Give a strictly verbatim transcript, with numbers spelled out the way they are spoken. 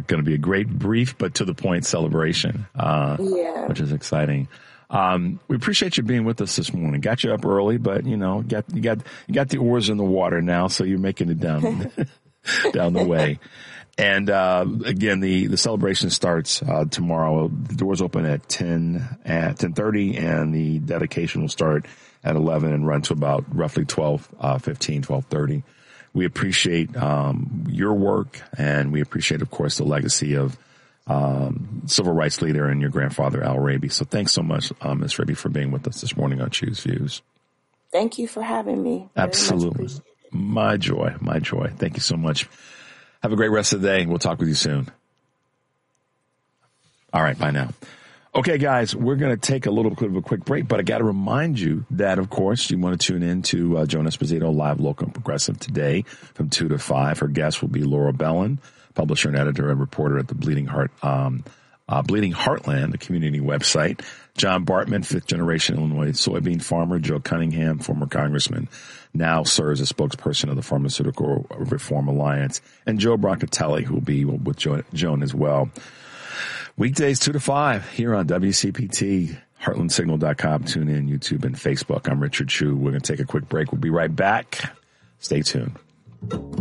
going to be a great, brief, but to the point celebration, uh, yeah. which is exciting. Um, we appreciate you being with us this morning. Got you up early, but you know, got, you got, you got the oars in the water now, so you're making it down, down the way. And, uh, again, the, the celebration starts, uh, tomorrow. The doors open at ten, at ten thirty, and the dedication will start at eleven and run to about roughly twelve, uh, fifteen, twelve thirty. We appreciate, um, your work, and we appreciate, of course, the legacy of, um, civil rights leader and your grandfather, Al Raby. So thanks so much, um, Miz Raby, for being with us this morning on Choose Views. Thank you for having me. Very Absolutely. My joy, my joy. Thank you so much. Have a great rest of the day. We'll talk with you soon. All right, bye now. Okay, guys, we're going to take a little bit of a quick break, but I got to remind you that, of course, you want to tune in to uh, Joan Esposito, Live, Local, and Progressive today from two to five. Her guest will be Laura Bellin, publisher and editor and reporter at the Bleeding Heart, um, uh, Bleeding Heartland, the community website. John Bartman, fifth-generation Illinois soybean farmer. Joe Cunningham, former congressman, now serves as spokesperson of the Pharmaceutical Reform Alliance. And Joe Broncatelli, who will be with jo- Joan as well. Weekdays two to five here on W C P T, heartland signal dot com. Tune in, YouTube, and Facebook. I'm Richard Chu. We're going to take a quick break. We'll be right back. Stay tuned.